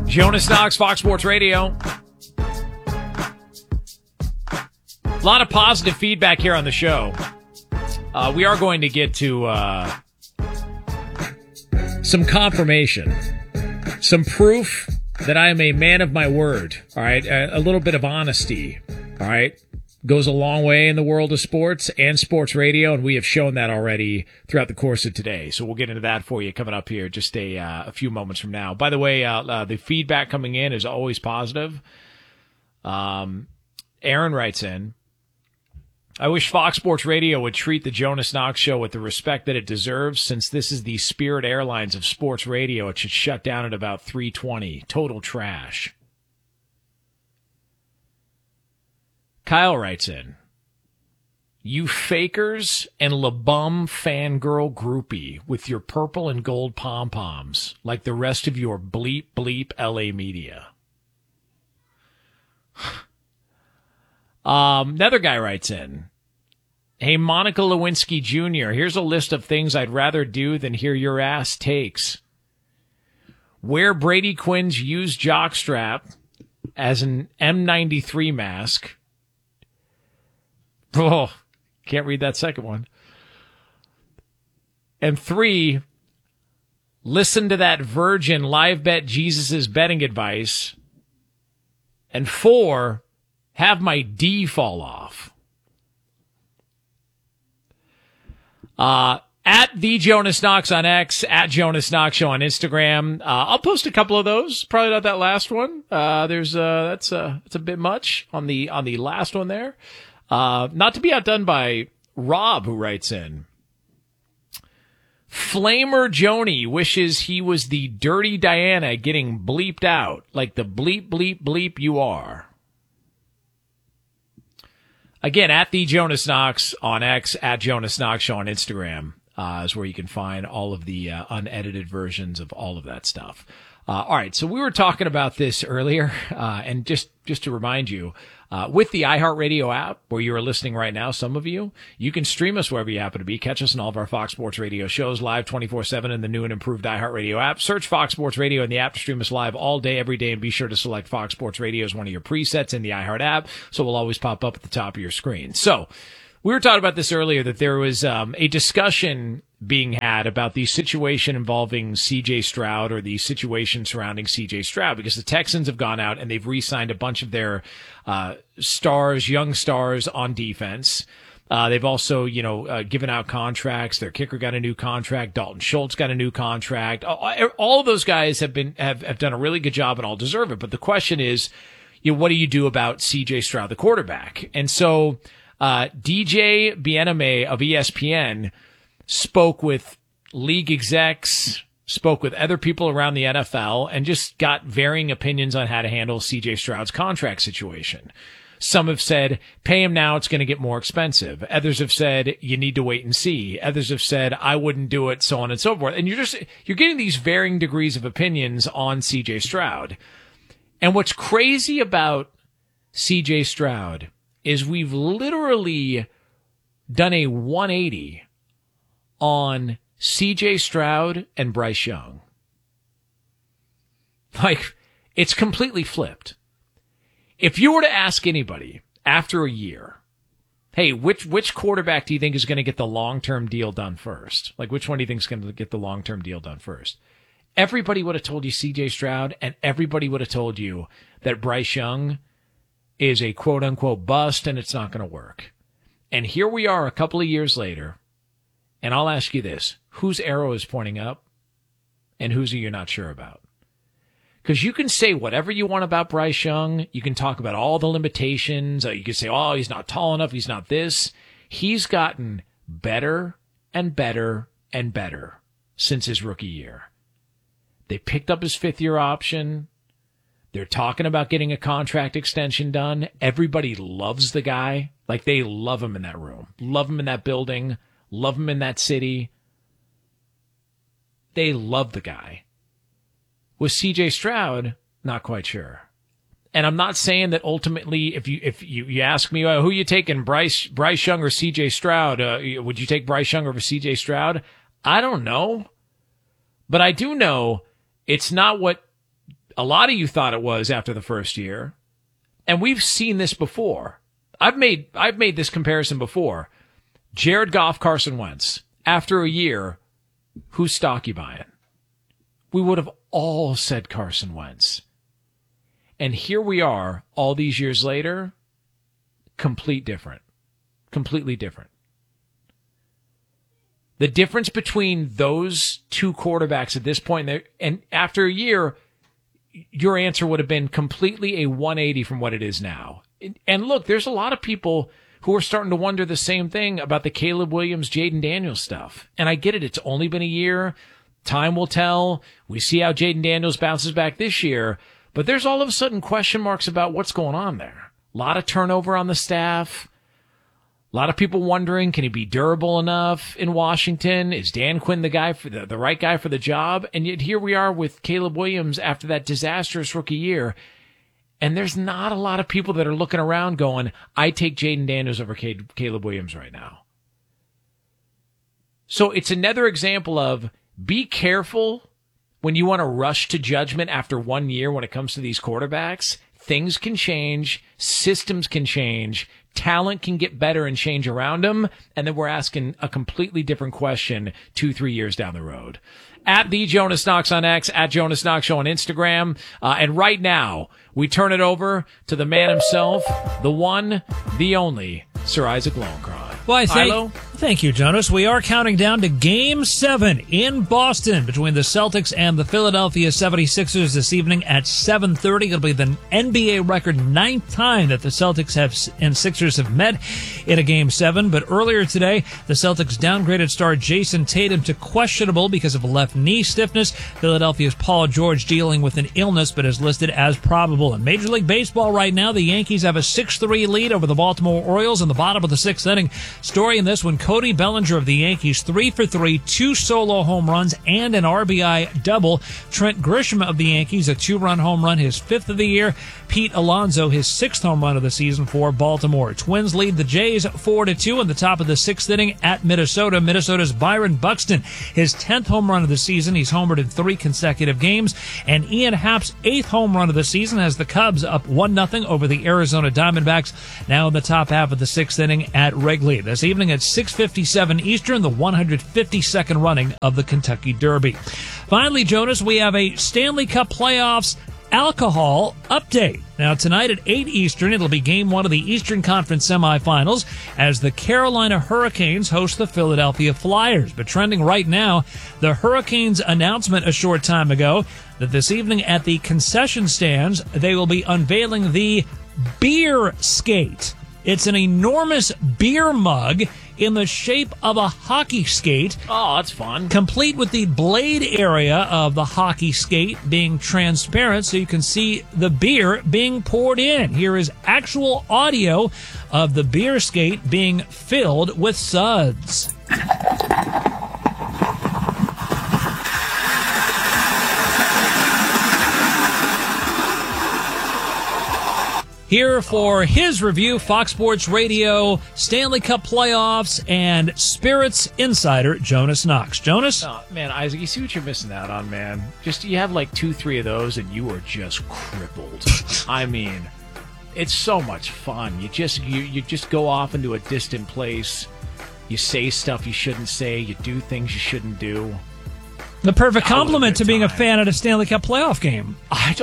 Jonas Knox, Fox Sports Radio. A lot of positive feedback here on the show. We are going to get to some confirmation, some proof that I am a man of my word. All right, a little bit of honesty. All right, goes a long way in the world of sports and sports radio, and we have shown that already throughout the course of today. So we'll get into that for you coming up here just a few moments from now. By the way, the feedback coming in is always positive. Aaron writes in, I wish Fox Sports Radio would treat the Jonas Knox Show with the respect that it deserves. Since this is the Spirit Airlines of sports radio, it should shut down at about 3:20. Total trash. Kyle writes in, you fakers and LeBum fangirl groupie with your purple and gold pom-poms like the rest of your bleep bleep LA media. Another guy writes in, hey, Monica Lewinsky Jr., here's a list of things I'd rather do than hear your ass takes. Wear Brady Quinn's used jockstrap as an M93 mask. Oh, can't read that second one. And 3, listen to that virgin live bet Jesus' betting advice. And 4, have my D fall off. At the Jonas Knox on X, at Jonas Knox Show on Instagram. I'll post a couple of those. Probably not that last one. That's a bit much on the last one there. Not to be outdone by Rob, who writes in, Flamer Joni wishes he was the dirty Diana getting bleeped out like the bleep bleep bleep you are. Again, at the Jonas Knox on X, at Jonas Knox Show on Instagram, is where you can find all of the unedited versions of all of that stuff. All right, so we were talking about this earlier, and just to remind you, with the iHeartRadio app, where you are listening right now, some of you can stream us wherever you happen to be. Catch us in all of our Fox Sports Radio shows live 24/7 in the new and improved iHeartRadio app. Search Fox Sports Radio in the app to stream us live all day, every day, and be sure to select Fox Sports Radio as one of your presets in the iHeart app, so it will always pop up at the top of your screen. So, we were talking about this earlier, that there was a discussion being had about the situation involving C.J. Stroud, or the situation surrounding C.J. Stroud, because the Texans have gone out and they've re-signed a bunch of their young stars on defense. They've also, given out contracts. Their kicker got a new contract. Dalton Schultz got a new contract. All of those guys have done a really good job and all deserve it. But the question is, what do you do about C.J. Stroud, the quarterback? And so DJ Bieneme of ESPN spoke with league execs, spoke with other people around the NFL, and just got varying opinions on how to handle C.J. Stroud's contract situation. Some have said, pay him now, it's going to get more expensive. Others have said, you need to wait and see. Others have said, I wouldn't do it, so on and so forth. And you're getting these varying degrees of opinions on C.J. Stroud. And what's crazy about C.J. Stroud is we've literally done a 180 on C.J. Stroud and Bryce Young. Like, it's completely flipped. If you were to ask anybody after a year, hey, which quarterback do you think is going to get the long-term deal done first? Like, which one do you think is going to get the long-term deal done first? Everybody would have told you C.J. Stroud, and everybody would have told you that Bryce Young is a quote-unquote bust and it's not going to work. And here we are a couple of years later, and I'll ask you this. Whose arrow is pointing up, and whose are you not sure about? Because you can say whatever you want about Bryce Young. You can talk about all the limitations. You can say, oh, he's not tall enough. He's not this. He's gotten better and better and better since his rookie year. They picked up his fifth-year option. They're talking about getting a contract extension done. Everybody loves the guy. Like, they love him in that room, love him in that building, love him in that city. They love the guy. With C.J. Stroud, not quite sure. And I'm not saying that ultimately, if you ask me, who you taking, Bryce Young or C.J. Stroud, would you take Bryce Young over C.J. Stroud? I don't know. But I do know it's not what A lot of you thought it was after the first year. And we've seen this before. I've made this comparison before. Jared Goff, Carson Wentz. After a year, whose stock you buying? We would have all said Carson Wentz. And here we are, all these years later, completely different. The difference between those two quarterbacks at this point, and after a year, your answer would have been completely a 180 from what it is now. And look, there's a lot of people who are starting to wonder the same thing about the Caleb Williams, Jaden Daniels stuff. And I get it. It's only been a year. Time will tell. We see how Jaden Daniels bounces back this year. But there's all of a sudden question marks about what's going on there. A lot of turnover on the staff. A lot of people wondering, can he be durable enough in Washington? Is Dan Quinn the guy for the right guy for the job? And yet here we are with Caleb Williams after that disastrous rookie year. And there's not a lot of people that are looking around going, I take Jaden Daniels over Caleb Williams right now. So it's another example of be careful when you want to rush to judgment after 1 year when it comes to these quarterbacks. Things can change. Systems can change. Talent can get better and change around them. And then we're asking a completely different question 2-3 years down the road. At the Jonas Knox on X, at Jonas Knox Show on Instagram. And right now, we turn it over to the man himself, the one, the only, Sir Isaac Lowenkron. Well, thank you, Jonas. We are counting down to Game 7 in Boston between the Celtics and the Philadelphia 76ers this evening at 7:30. It'll be the NBA record 9th time that the Celtics and Sixers have met in a Game 7. But earlier today, the Celtics downgraded star Jason Tatum to questionable because of left knee stiffness. Philadelphia's Paul George dealing with an illness but is listed as probable. In Major League Baseball right now, the Yankees have a 6-3 lead over the Baltimore Orioles in the bottom of the 6th inning. Story in this one, Cody Bellinger of the Yankees, 3 for 3, 2 solo home runs and an RBI double. Trent Grisham of the Yankees, a 2-run home run, his 5th of the year. Pete Alonso, his 6th home run of the season for Baltimore. Twins lead the Jays 4-2 in the top of the 6th inning at Minnesota. Minnesota's Byron Buxton, his 10th home run of the season. He's homered in 3 consecutive games. And Ian Happ's 8th home run of the season has the Cubs up 1-0 over the Arizona Diamondbacks, now in the top half of the 6th inning at Wrigley. This evening at 6:57 Eastern, the 152nd running of the Kentucky Derby. Finally, Jonas, we have a Stanley Cup Playoffs alcohol update. Now, tonight at 8 Eastern, it'll be Game 1 of the Eastern Conference semifinals as the Carolina Hurricanes host the Philadelphia Flyers. But trending right now, the Hurricanes' announcement a short time ago that this evening at the concession stands, they will be unveiling the Beer Skate. It's an enormous beer mug in the shape of a hockey skate. Oh, that's fun. Complete with the blade area of the hockey skate being transparent so you can see the beer being poured in. Here is actual audio of the beer skate being filled with suds. Here for his review, Fox Sports Radio, Stanley Cup Playoffs, and Spirits Insider, Jonas Knox. Jonas? Oh, man, Isaac, you see what you're missing out on, man. Just, you have like 2-3 of those, and you are just crippled. I mean, it's so much fun. You just go off into a distant place. You say stuff you shouldn't say. You do things you shouldn't do. The perfect compliment to being a fan at a Stanley Cup playoff game.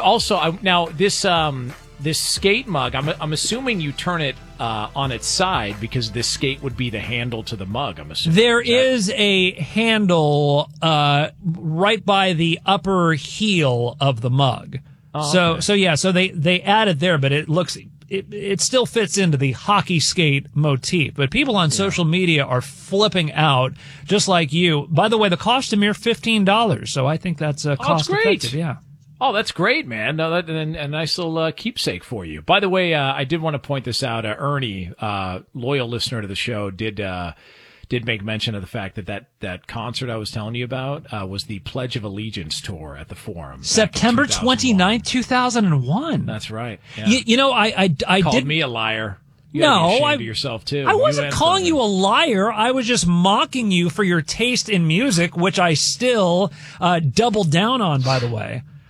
This skate mug, I'm assuming you turn it on its side because this skate would be the handle to the mug, I'm assuming. There is a handle right by the upper heel of the mug. Oh, okay. So they added there, but it still fits into the hockey skate motif. But people on social media are flipping out, just like you. By the way, the cost a mere $15, so I think that's cost effective. Yeah. Oh, that's great, man. No, a nice little keepsake for you. By the way, I did want to point this out. Ernie, loyal listener to the show, did make mention of the fact that concert I was telling you about was the Pledge of Allegiance tour at the Forum. September 29th, 2001. That's right. Yeah. I called did me a liar. You no, be ashamed of yourself too. I wasn't calling you a liar. I was just mocking you for your taste in music, which I still double down on, by the way.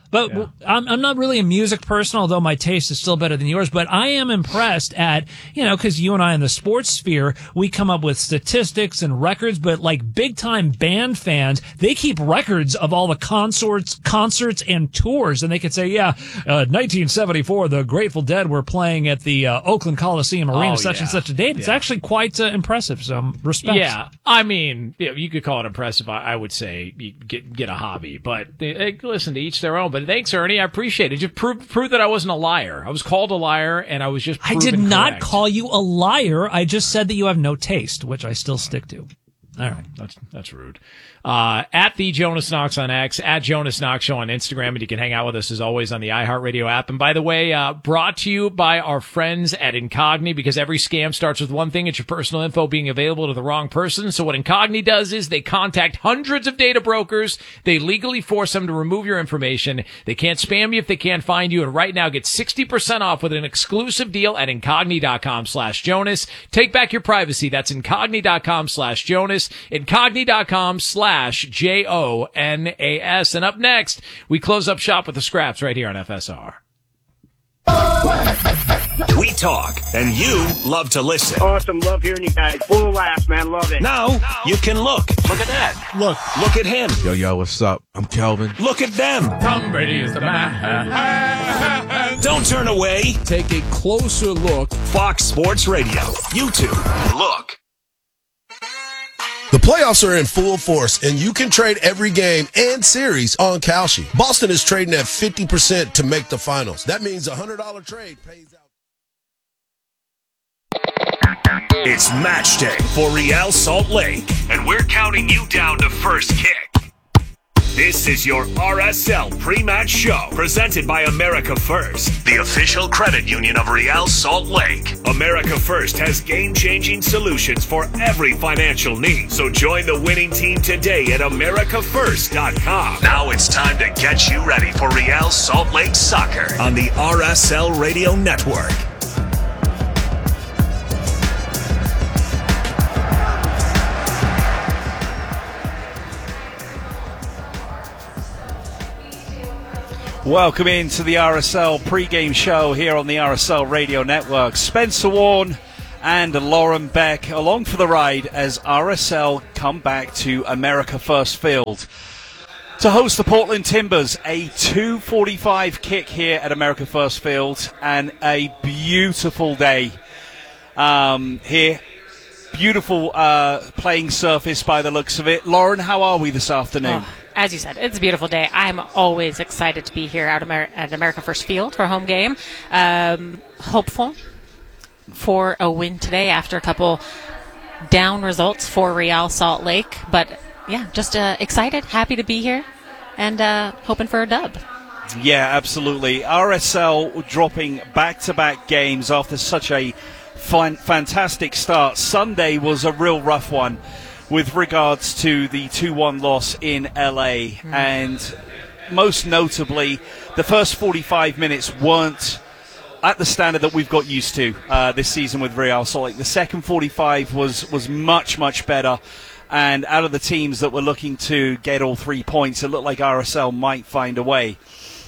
But I'm not really a music person, although my taste is still better than yours. But I am impressed at, because you and I in the sports sphere, we come up with statistics and records, but like big time band fans, they keep records of all the concerts and tours. And they could say, 1974, the Grateful Dead were playing at the Oakland Coliseum Arena, such and such a date. It's actually quite impressive. So respect. Yeah. I mean, you could call it impressive. I would say you get a hobby, but listen, to each their own. But thanks, Ernie. I appreciate it. You proved that I wasn't a liar. I was called a liar, and I was just proven I did not correct. call you a liar. I just said that you have no taste, which I still stick to. All right. That's rude. At the Jonas Knox on X, at Jonas Knox Show on Instagram, and you can hang out with us as always on the iHeartRadio app. And by the way, brought to you by our friends at Incogni, because every scam starts with one thing: it's your personal info being available to the wrong person. So what Incogni does is they contact hundreds of data brokers. They legally force them to remove your information. They can't spam you if they can't find you. And right now, get 60% off with an exclusive deal at Incogni.com/Jonas. Take back your privacy. That's Incogni.com/Jonas. Incogni.com/JONAS. And up next, we close up shop with the scraps right here on FSR. We talk, and you love to listen. Awesome. Love hearing you guys. Full of laughs, man. Love it. Now, you can look. Look at that. Look at him. Yo, what's up? I'm Kelvin. Look at them. Tom Brady is the man. Don't turn away. Take a closer look. Fox Sports Radio. YouTube. Look. The playoffs are in full force, and you can trade every game and series on Kalshi. Boston is trading at 50% to make the finals. That means a $100 trade pays out. It's match day for Real Salt Lake, and we're counting you down to first kick. This is your RSL pre-match show, presented by America First, the official credit union of Real Salt Lake. America First has game-changing solutions for every financial need. So join the winning team today at AmericaFirst.com. Now it's time to get you ready for Real Salt Lake Soccer on the RSL Radio Network. Welcome into the RSL pregame show here on the RSL Radio Network. Spencer Warne and Lauren Beck along for the ride as RSL come back to America First Field to host the Portland Timbers. A 2:45 kick here at America First Field, and a beautiful day here. Beautiful playing surface by the looks of it. Lauren, how are we this afternoon? As you said, it's a beautiful day. I'm always excited to be here at America First Field for a home game. Hopeful for a win today after a couple down results for Real Salt Lake. But, yeah, just excited, happy to be here, and hoping for a dub. Yeah, absolutely. RSL dropping back-to-back games after such a fantastic start. Sunday was a real rough one with regards to the 2-1 loss in LA, and most notably, the first 45 minutes weren't at the standard that we've got used to this season with Real Salt Lake. The second 45 was much, much better, and out of the teams that were looking to get all 3 points, it looked like RSL might find a way.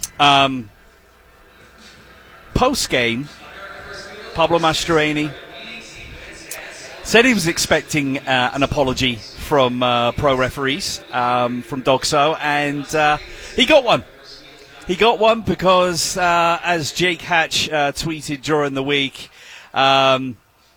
Post-game, Pablo Mastroeni said he was expecting an apology from pro referees, from DOGSO, and he got one. He got one because, as Jake Hatch tweeted during the week, the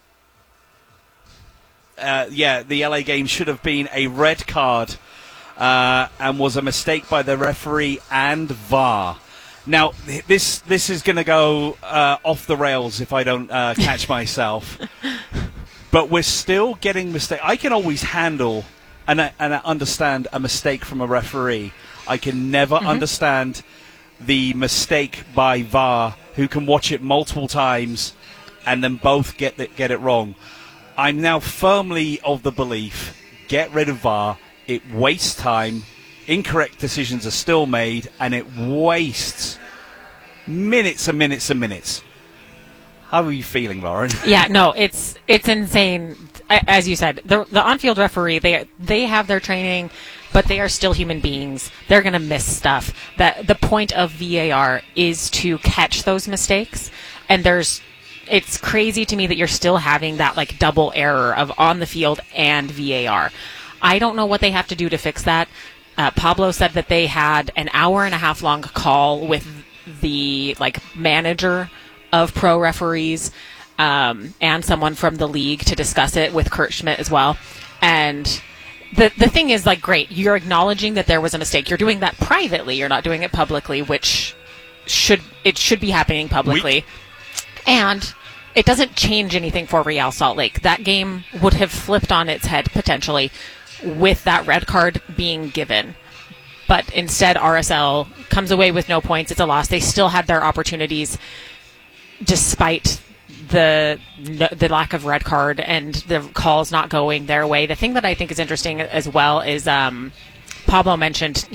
LA game should have been a red card and was a mistake by the referee and VAR. Now, this is going to go off the rails if I don't catch myself. But we're still getting mistakes. I can always handle and understand a mistake from a referee. I can never understand the mistake by VAR, who can watch it multiple times and then both get it wrong. I'm now firmly of the belief, get rid of VAR. It wastes time. Incorrect decisions are still made, and it wastes minutes and minutes and minutes. How are you feeling, Lauren? Yeah, no, it's insane. As you said, the on-field referee, they have their training but they are still human beings. They're going to miss stuff. That the point of VAR is to catch those mistakes, and it's crazy to me that you're still having that like double error of on the field and VAR. I don't know what they have to do to fix that. Pablo said that they had an hour and a half long call with the like manager of pro referees and someone from the league to discuss it with Kurt Schmidt as well. And the thing is, like, great, you're acknowledging that there was a mistake. You're doing that privately. You're not doing it publicly, which should be happening publicly. And it doesn't change anything for Real Salt Lake. That game would have flipped on its head potentially with that red card being given. But instead, RSL comes away with no points. It's a loss. They still had their opportunities despite the lack of red card and the calls not going their way. The thing that I think is interesting as well is Pablo mentioned to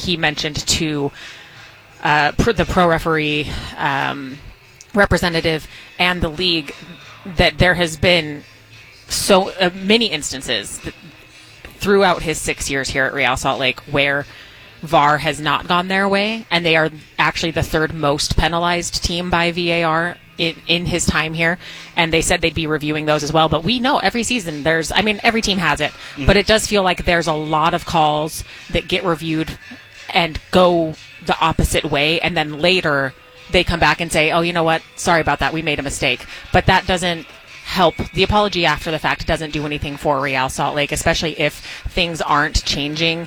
the pro referee representative and the league that there has been so many instances throughout his 6 years here at Real Salt Lake where VAR has not gone their way, and they are actually the third most penalized team by VAR in his time here, and they said they'd be reviewing those as well. But we know every season every team has it, but it does feel like there's a lot of calls that get reviewed and go the opposite way, and then later they come back and say, oh, you know what, sorry about that, we made a mistake. But that doesn't help. The apology after the fact doesn't do anything for Real Salt Lake, especially if things aren't changing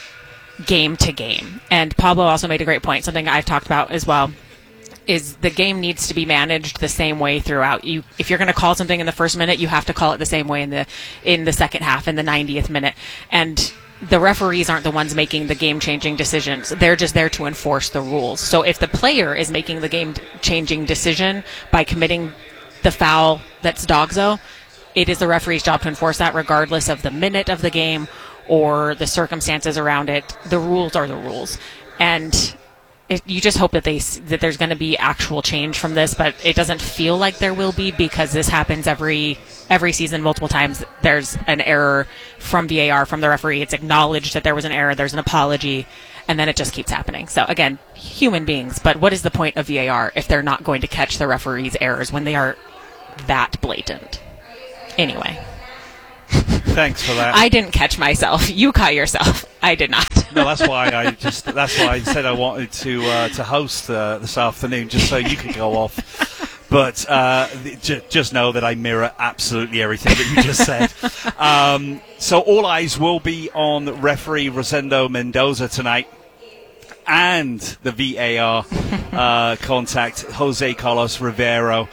game to game. And Pablo also made a great point, something I've talked about as well, is the game needs to be managed the same way throughout. If you're going to call something in the first minute, you have to call it the same way in the second half, in the 90th minute. And the referees aren't the ones making the game-changing decisions. They're just there to enforce the rules. So if the player is making the game-changing decision by committing the foul that's DOGSO, it is the referee's job to enforce that regardless of the minute of the game or the circumstances around it. The rules are the rules. And you just hope that there's going to be actual change from this, but it doesn't feel like there will be, because this happens every season multiple times. There's an error from VAR, from the referee. It's acknowledged that there was an error. There's an apology, and then it just keeps happening. So again, human beings, but what is the point of VAR if they're not going to catch the referee's errors when they are that blatant? Anyway. Thanks for that. I didn't catch myself. You caught yourself. I did not. No, that's why I said I wanted to host this afternoon, just so you could go off. But just know that I mirror absolutely everything that you just said. So all eyes will be on referee Rosendo Mendoza tonight, and the VAR contact Jose Carlos Rivero.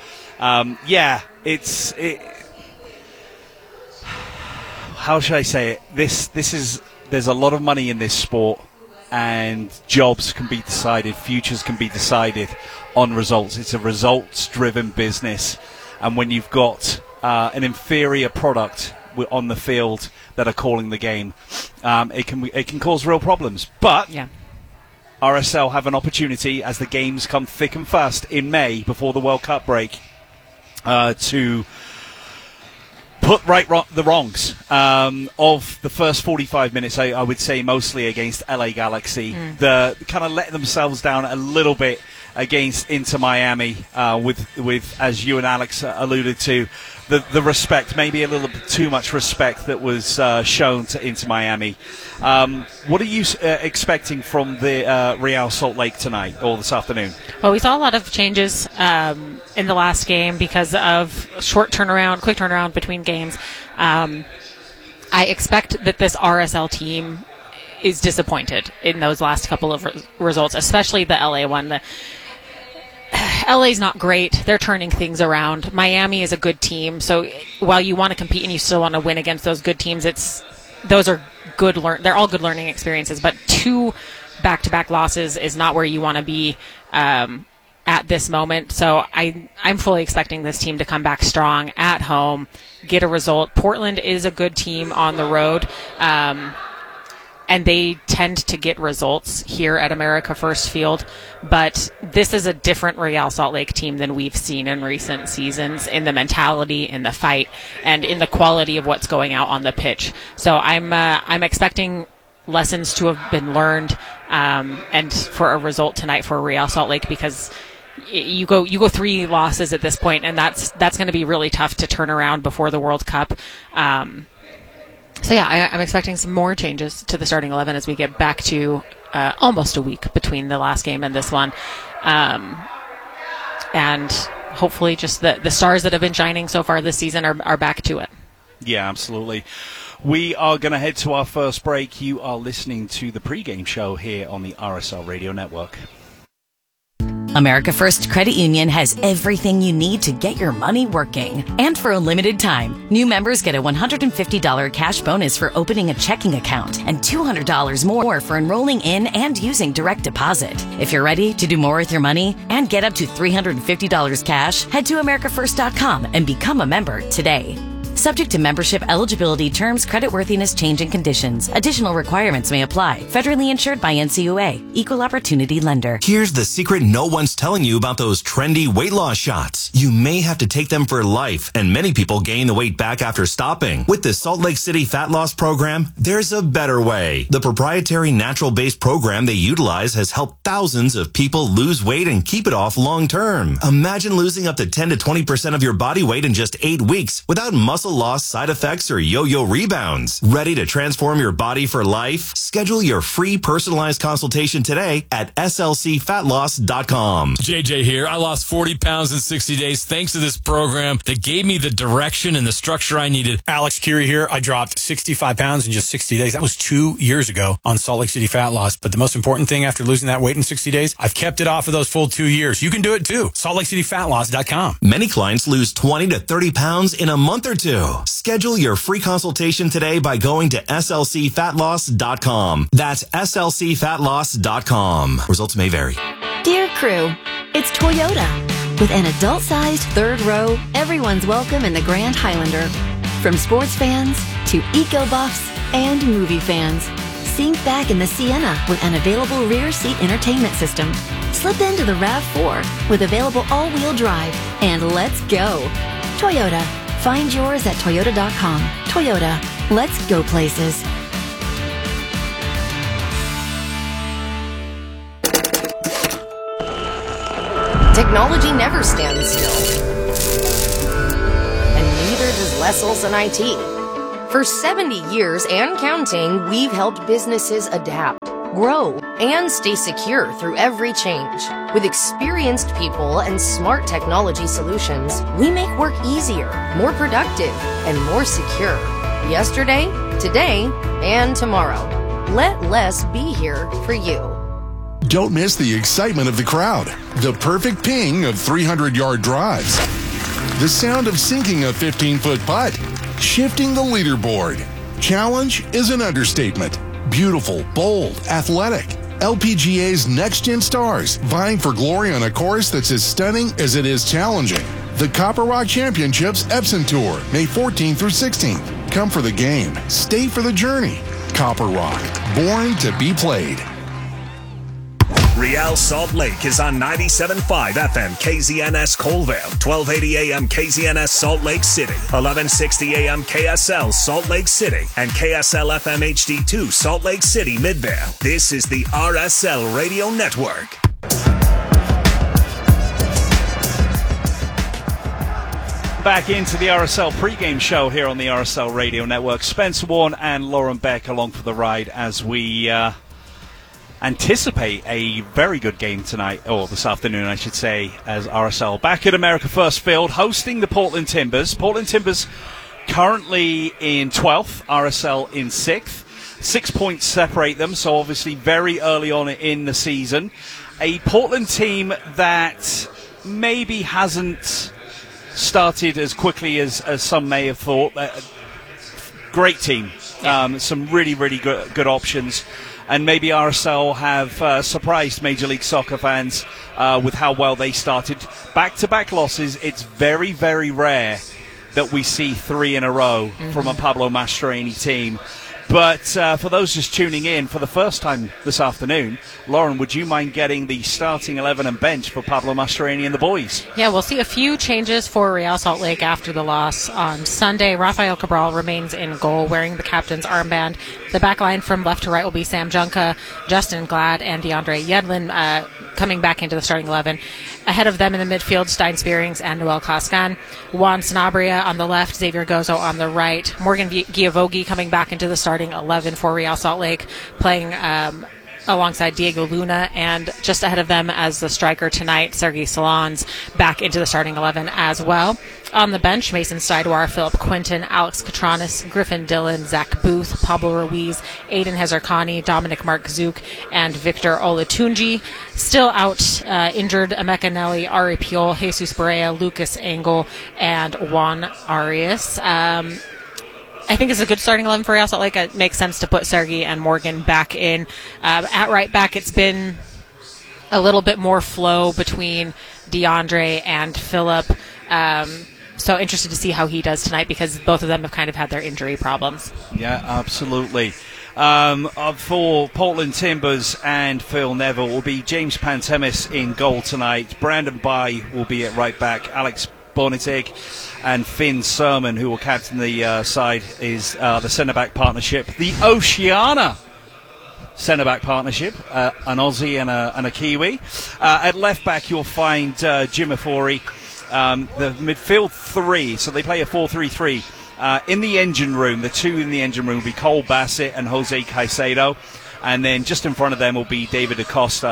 How should I say it? There's a lot of money in this sport, and jobs can be decided, futures can be decided on results. It's a results-driven business, and when you've got an inferior product on the field that are calling the game, it can cause real problems. But RSL have an opportunity as the games come thick and fast in May before the World Cup break to put right the wrongs of the first 45 minutes, I would say mostly against LA Galaxy. The kind of let themselves down a little bit against Inter Miami with as you and Alex alluded to, the respect, maybe a little bit too much respect that was shown to Inter Miami. What are you expecting from the Real Salt Lake tonight or this afternoon? Well, we saw a lot of changes in the last game because of quick turnaround between games. I expect that this RSL team is disappointed in those last couple of results, especially the LA one. LA's not great. They're turning things around. Miami is a good team. So while you want to compete and you still want to win against those good teams, those are good. They're all good learning experiences. But 2 back-to-back losses is not where you want to be at this moment. So I'm fully expecting this team to come back strong at home, get a result. Portland is a good team on the road. And they tend to get results here at America First Field. But this is a different Real Salt Lake team than we've seen in recent seasons in the mentality, in the fight, and in the quality of what's going out on the pitch. So I'm expecting lessons to have been learned, and for a result tonight for Real Salt Lake, because you go 3 losses at this point, and that's going to be really tough to turn around before the World Cup. I'm expecting some more changes to the starting 11 as we get back to almost a week between the last game and this one, and hopefully just the stars that have been shining so far this season are back to it. Yeah, absolutely. We are going to head to our first break. You are listening to the pregame show here on the RSL Radio Network. America First Credit Union has everything you need to get your money working. And for a limited time, new members get a $150 cash bonus for opening a checking account and $200 more for enrolling in and using direct deposit. If you're ready to do more with your money and get up to $350 cash, head to AmericaFirst.com and become a member today. Subject to membership, eligibility, terms, creditworthiness, change, and conditions. Additional requirements may apply. Federally insured by NCUA. Equal Opportunity Lender. Here's the secret no one's telling you about those trendy weight loss shots. You may have to take them for life, and many people gain the weight back after stopping. With the Salt Lake City Fat Loss Program, there's a better way. The proprietary natural-based program they utilize has helped thousands of people lose weight and keep it off long-term. Imagine losing up to 10 to 20% of your body weight in just 8 weeks without muscle loss, side effects, or yo-yo rebounds. Ready to transform your body for life? Schedule your free personalized consultation today at slcfatloss.com. JJ here. I lost 40 pounds in 60 days thanks to this program that gave me the direction and the structure I needed. Alex Curie here. I dropped 65 pounds in just 60 days. That was 2 years ago on Salt Lake City Fat Loss. But the most important thing after losing that weight in 60 days, I've kept it off for those full 2 years. You can do it too. SaltLakeCityFatLoss.com. Many clients lose 20 to 30 pounds in a month or two. Schedule your free consultation today by going to slcfatloss.com. That's slcfatloss.com. Results may vary. Dear crew, it's Toyota. With an adult-sized third row, everyone's welcome in the Grand Highlander. From sports fans to eco-buffs and movie fans. Sink back in the Sienna with an available rear seat entertainment system. Slip into the RAV4 with available all-wheel drive. And let's go. Toyota. Find yours at Toyota.com. Toyota. Let's go places. Technology never stands still. And neither does Les Olson IT. For 70 years and counting, we've helped businesses adapt, grow, and stay secure through every change. With experienced people and smart technology solutions, we make work easier, more productive, and more secure. Yesterday, today, and tomorrow. Let Les be here for you. Don't miss the excitement of the crowd, the perfect ping of 300-yard drives, the sound of sinking a 15-foot putt, shifting the leaderboard. Challenge is an understatement. Beautiful, bold, athletic. LPGA's next-gen stars vying for glory on a course that's as stunning as it is challenging. The Copper Rock Championships Epson Tour, May 14th through 16th. Come for the game. Stay for the journey. Copper Rock, born to be played. Real Salt Lake is on 97.5 FM KZNS Colville, 1280 AM KZNS Salt Lake City, 1160 AM KSL Salt Lake City, and KSL FM HD2 Salt Lake City Midvale. This is the RSL Radio Network. Back into the RSL pregame show here on the RSL Radio Network. Spencer Warne and Lauren Beck along for the ride as we anticipate a very good game tonight, or this afternoon I should say, as RSL back at America First Field hosting the Portland Timbers. Portland Timbers currently in 12th, RSL in 6th. 6 points separate them, so obviously very early on in the season. A Portland team that maybe hasn't started as quickly as some may have thought. Great team. Some really, really good options. And maybe RSL have surprised Major League Soccer fans with how well they started. Back-to-back losses. It's very, very rare that we see 3 in a row from a Pablo Mastroeni team. But for those just tuning in for the first time this afternoon, Lauren, would you mind getting the starting 11 and bench for Pablo Mastroeni and the boys? Yeah, we'll see a few changes for Real Salt Lake after the loss on Sunday. Rafael Cabral remains in goal, wearing the captain's armband. The back line from left to right will be Sam Junka, Justin Glad, and DeAndre Yedlin coming back into the starting 11. Ahead of them in the midfield, Stein Spearings and Noel Koskan. Juan Sanabria on the left, Xavier Gozo on the right. Morgan Giavogi coming back into the starting 11 for Real Salt Lake, playing alongside Diego Luna, and just ahead of them as the striker tonight, Sergei Solans, back into the starting 11 as well. On the bench, Mason Stidwar, Philip Quinton, Alex Katranis, Griffin Dillon, Zach Booth, Pablo Ruiz, Aiden Hezarkhani, Dominic Mark-Zook, and Victor Olatunji. Still out injured, Emeka Nelly, Ari Piol, Jesus Barea, Lucas Engel, and Juan Arias. I think it's a good starting 11 for Real Salt Lake. It makes sense to put Sergei and Morgan back in. At right back, it's been a little bit more flow between DeAndre and Philip. So interested to see how he does tonight, because both of them have kind of had their injury problems. Yeah, absolutely. For Portland Timbers and Phil Neville will be James Pantemis in goal tonight. Brandon Bai will be at right back. Alex Bonitig and Finn Sermon, who will captain the side, is the centre-back partnership. The Oceania centre-back partnership, an Aussie and a Kiwi. At left-back, you'll find Jim Afori. The midfield three, so they play a 4-3-3. In the engine room, the two in the engine room will be Cole Bassett and Jose Caicedo. And then just in front of them will be David Acosta.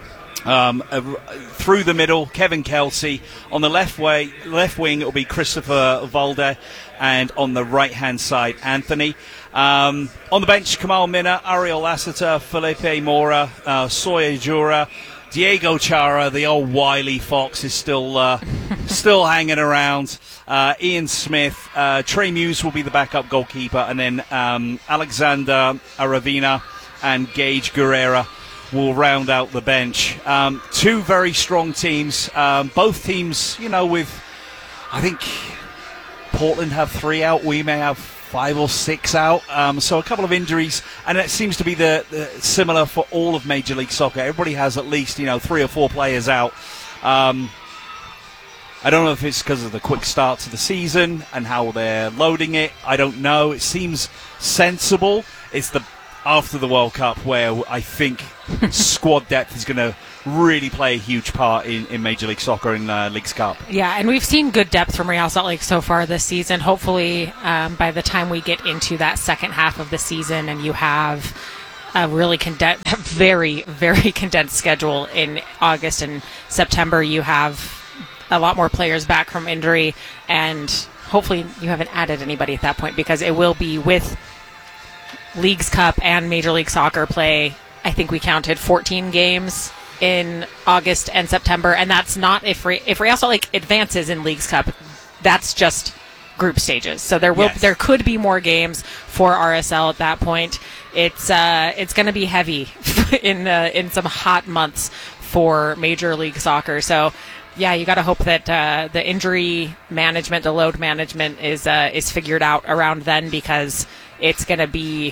Through the middle, Kevin Kelsey. On the left wing, it will be Christopher Valde, and on the right-hand side, Anthony. On the bench, Kamal Minna, Ariel Lassiter, Felipe Mora, Sawyer Jura, Diego Chara, the old wily fox, is still hanging around. Ian Smith, Trey Muse will be the backup goalkeeper, and then Alexander Aravina and Gage Guerrera will round out the bench. Two very strong teams. Both teams, with, I think Portland have 3 out. We may have 5 or 6 out. So a couple of injuries, and it seems to be the similar for all of Major League Soccer. Everybody has at least 3 or 4 players out. I don't know if it's because of the quick start to the season and how they're loading it. I don't know. It seems sensible. It's after the World Cup where I think squad depth is going to really play a huge part in Major League Soccer in Leagues Cup. Yeah, and we've seen good depth from Real Salt Lake so far this season. Hopefully, by the time we get into that second half of the season and you have a really very, very condensed schedule in August and September, you have a lot more players back from injury, and hopefully you haven't added anybody at that point, because it will be with Leagues Cup and Major League Soccer play. I think we counted 14 games in August and September, and that's not if Real Salt Lake advances in Leagues Cup. That's just group stages. So there could be more games for RSL at that point. It's going to be heavy in some hot months for Major League Soccer. So yeah, you got to hope that the injury management, the load management is figured out around then, because it's going to be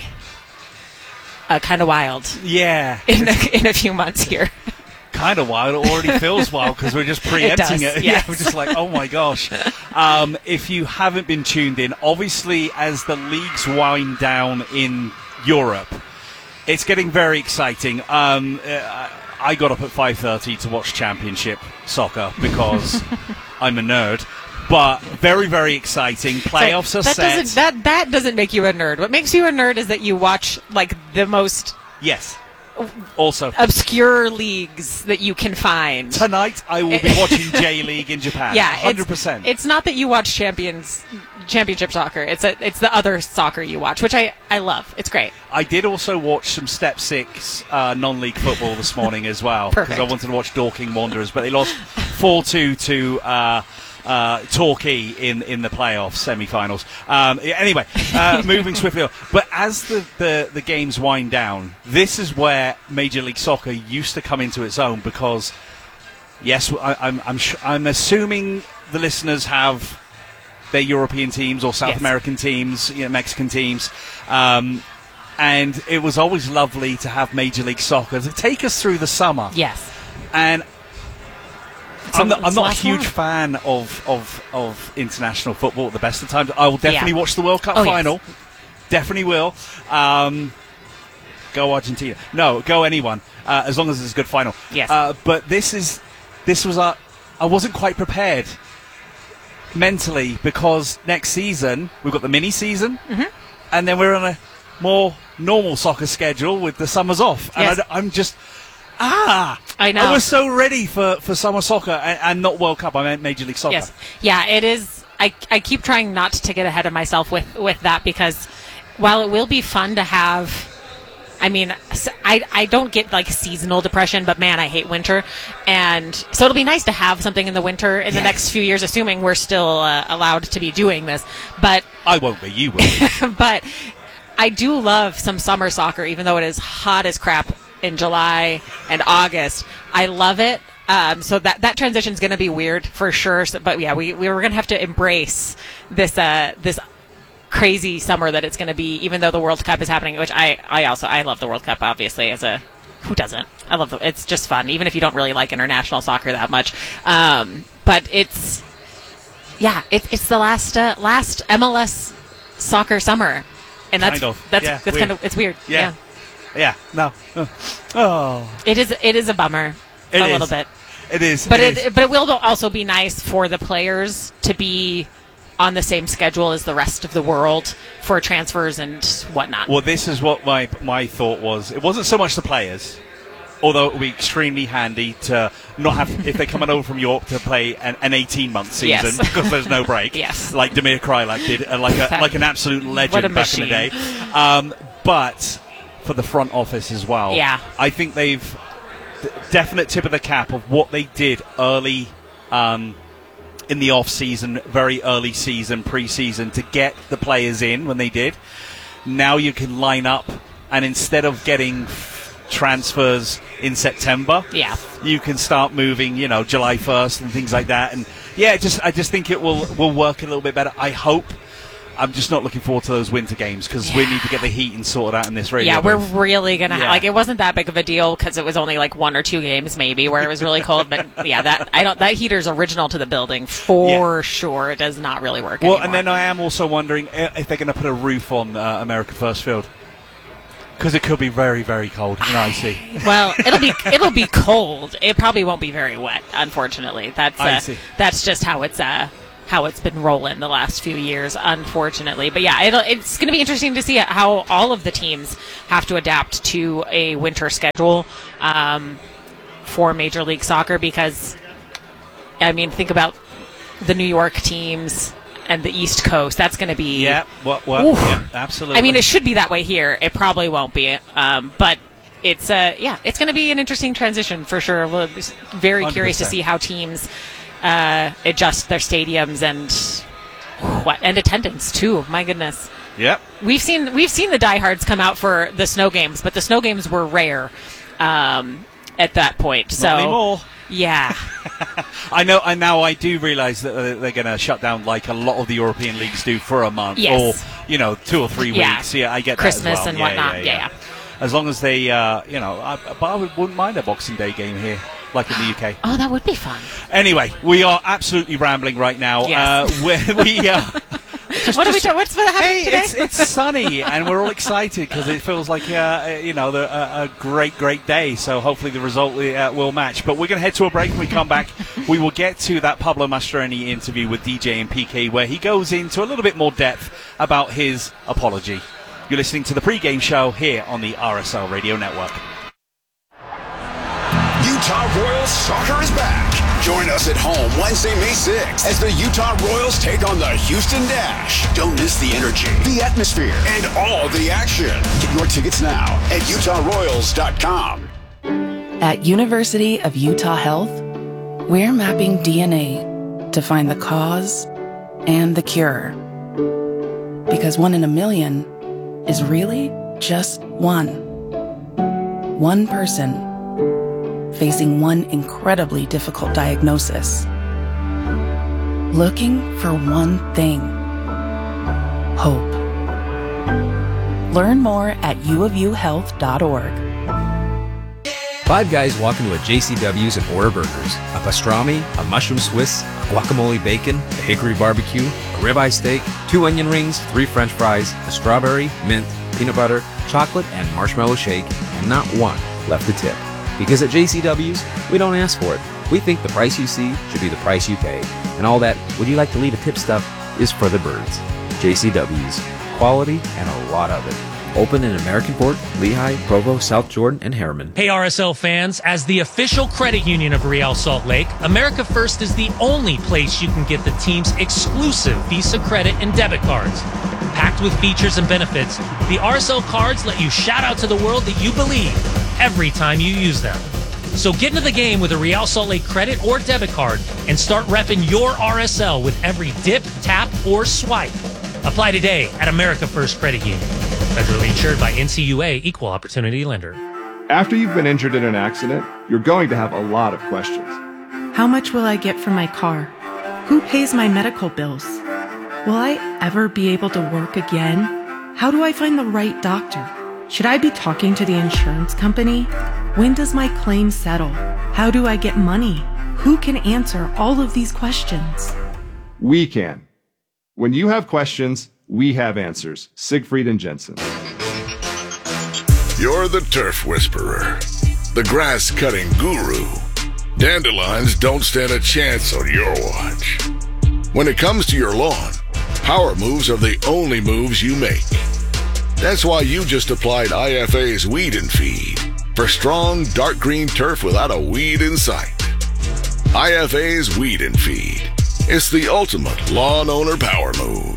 kind of wild. Yeah, in a few months here. Kind of wild. It already feels wild because we're just preempting it. Yes. Yeah, we're just like, oh my gosh. If you haven't been tuned in, obviously as the leagues wind down in Europe, it's getting very exciting. I got up at 5:30 to watch Championship Soccer because I'm a nerd. But very, very exciting. Playoffs are set. That doesn't make you a nerd. What makes you a nerd is that you watch the most also obscure leagues that you can find. Tonight I will be watching J-League in Japan. Yeah, 100%. It's not that you watch Championship Soccer. It's the other soccer you watch, which I love. It's great. I did also watch some Step 6 non-league football this morning as well, because I wanted to watch Dorking Wanderers, but they lost 4-2 to Torquay in the playoff semi-finals. Anyway, moving swiftly on. But as the games wind down, this is where Major League Soccer used to come into its own, because yes, I'm assuming the listeners have their European teams or South American teams, Mexican teams. And it was always lovely to have Major League Soccer to take us through the summer. Yes. And I'm not a huge long. fan of international football at the best of times. I will definitely watch the World Cup final. Yes. Definitely will. Go Argentina. No, go anyone. As long as it's a good final. Yes. But I wasn't quite prepared mentally, because next season we've got the mini season, and then we're on a more normal soccer schedule with the summers off. Yes. And I'm just I know. I was so ready for summer soccer and not World Cup. I meant Major League Soccer. Yes. Yeah, it is. I keep trying not to get ahead of myself with that, because while it will be fun to have, I mean, I don't get like seasonal depression, but man, I hate winter. And so it'll be nice to have something in the winter in the next few years, assuming we're still allowed to be doing this. But I won't be, you will. But I do love some summer soccer, even though it is hot as crap in July and August. I love it. So that transition is going to be weird for sure. So, but yeah, we were going to have to embrace this crazy summer that it's going to be, even though the World Cup is happening, which I love the World Cup, obviously, who doesn't? I love it's just fun, even if you don't really like international soccer that much. But it's the last MLS soccer summer. And that's kind of, it's weird. Yeah. No. Oh. It is a bummer. A little bit. It is. But it will also be nice for the players to be on the same schedule as the rest of the world for transfers and whatnot. Well, this is what my thought was. It wasn't so much the players, although it would be extremely handy to not have, if they're coming over from York, to play an 18-month season, because there's no break. Yes. Like Damir Krylak did, like an absolute legend back in the day. But for the front office as well. Yeah. I think they've definite tip of the cap of what they did early in the off-season, very early season, pre-season, to get the players in when they did. Now you can line up, and instead of getting transfers in September, you can start moving, July 1st and things like that. And I just think it will work a little bit better. I hope. I'm just not looking forward to those winter games, because we need to get the heat and sorted out in this radio. Yeah, we're really going to it wasn't that big of a deal because it was only like 1 or 2 games maybe where it was really cold. But that heater's original to the building for sure. It does not really work anymore. And then I am also wondering if they're going to put a roof on America First Field, because it could be very, very cold and icy. Well, it'll be cold. It probably won't be very wet, unfortunately. That's just how it's been rolling the last few years, unfortunately. But yeah, it's going to be interesting to see how all of the teams have to adapt to a winter schedule for Major League Soccer, because, I mean, think about the New York teams and the East Coast. That's going to be... Yeah, absolutely. I mean, it should be that way here. It probably won't be. But it's going to be an interesting transition for sure. We're very 100%. Curious to see how teams... adjust their stadiums and attendance too. My goodness. Yep. We've seen the diehards come out for the snow games, but the snow games were rare at that point. Not so anymore. Yeah. I know. And now I do realize that they're going to shut down like a lot of the European leagues do for a month, or 2 or 3 weeks. Yeah, I get Christmas that as well. and whatnot. Yeah. As long as they, but I wouldn't mind a Boxing Day game here, like in the UK. Oh, that would be fun. Anyway, we are absolutely rambling right now. Yes. What's happening today? It's sunny, and we're all excited because it feels like a great day. So hopefully the result will match. But we're going to head to a break. When we come back, we will get to that Pablo Mastroeni interview with DJ and PK, where he goes into a little bit more depth about his apology. You're listening to the pregame show here on the RSL Radio Network. Utah Royals soccer is back. Join us at home Wednesday, May 6th as the Utah Royals take on the Houston Dash. Don't miss the energy, the atmosphere, and all the action. Get your tickets now at utahroyals.com. At University of Utah Health, we're mapping DNA to find the cause and the cure. Because 1 in a million is really just one. One person facing one incredibly difficult diagnosis. Looking for one thing: hope. Learn more at uofuhealth.org. Five guys walk into a JCW's and order burgers. A pastrami, a mushroom Swiss, a guacamole bacon, a hickory barbecue, a ribeye steak, 2 onion rings, 3 French fries, a strawberry, mint, peanut butter, chocolate, and marshmallow shake, and not one left to tip. Because at JCW's, we don't ask for it. We think the price you see should be the price you pay. And all that, would you like to leave a tip stuff, is for the birds. JCW's. Quality and a lot of it. Open in American Fork, Lehigh, Provo, South Jordan, and Harriman. Hey RSL fans, as the official credit union of Real Salt Lake, America First is the only place you can get the team's exclusive Visa credit and debit cards. Packed with features and benefits, the RSL cards let you shout out to the world that you believe every time you use them. So get into the game with a Real Salt Lake credit or debit card and start repping your RSL with every dip, tap, or swipe. Apply today at America First Credit Union. Federally insured by NCUA, Equal Opportunity Lender. After you've been injured in an accident, you're going to have a lot of questions. How much will I get for my car? Who pays my medical bills? Will I ever be able to work again? How do I find the right doctor? Should I be talking to the insurance company? When does my claim settle? How do I get money? Who can answer all of these questions? We can. When you have questions, we have answers. Siegfried and Jensen. You're the turf whisperer, the grass-cutting guru. Dandelions don't stand a chance on your watch. When it comes to your lawn, power moves are the only moves you make. That's why you just applied IFA's Weed and Feed for strong, dark green turf without a weed in sight. IFA's Weed and Feed. It's the ultimate lawn owner power move.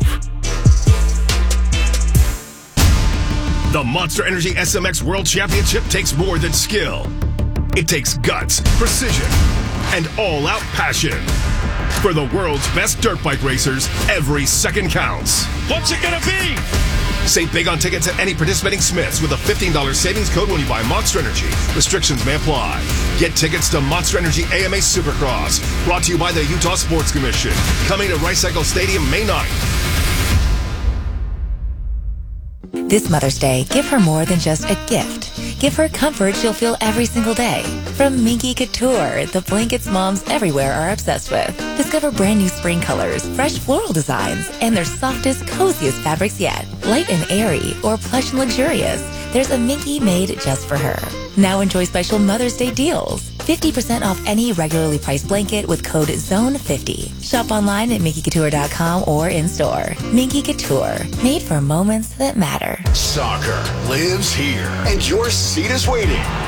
The Monster Energy SMX World Championship takes more than skill. It takes guts, precision, and all-out passion. For the world's best dirt bike racers, every second counts. What's it gonna be? Save big on tickets at any participating Smiths with a $15 savings code when you buy Monster Energy. Restrictions may apply. Get tickets to Monster Energy AMA Supercross. Brought to you by the Utah Sports Commission. Coming to Rice Cycle Stadium May 9th. This Mother's Day, give her more than just a gift. Give her comfort she'll feel every single day. From Minky Couture, the blankets moms everywhere are obsessed with. Discover brand new spring colors, fresh floral designs, and their softest, coziest fabrics yet. Light and airy, or plush and luxurious, there's a Minky made just for her. Now enjoy special Mother's Day deals. 50% off any regularly priced blanket with code ZONE50. Shop online at MinkyCouture.com or in-store. Minky Couture, made for moments that matter. Soccer lives here, and your seat is waiting.